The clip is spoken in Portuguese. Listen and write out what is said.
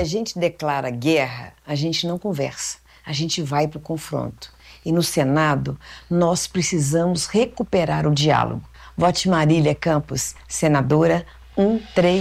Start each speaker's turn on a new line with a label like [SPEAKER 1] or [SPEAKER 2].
[SPEAKER 1] gente declara guerra, a gente não conversa, a gente vai para o confronto. E no Senado, nós precisamos recuperar o diálogo. Vote Marília Campos, senadora 133.